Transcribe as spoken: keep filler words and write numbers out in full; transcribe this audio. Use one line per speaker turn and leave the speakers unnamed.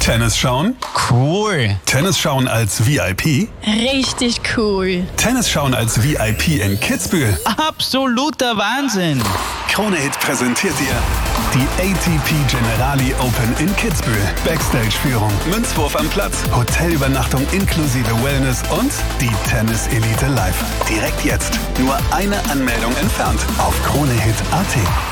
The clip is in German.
Tennis schauen?
Cool.
Tennis schauen als V I P?
Richtig cool.
Tennis schauen als V I P in Kitzbühel?
Absoluter Wahnsinn.
Krone Hit präsentiert dir die A T P Generali Open in Kitzbühel. Backstage-Führung, Münzwurf am Platz, Hotelübernachtung inklusive Wellness und die Tennis-Elite live. Direkt jetzt. Nur eine Anmeldung entfernt auf kronehit punkt at.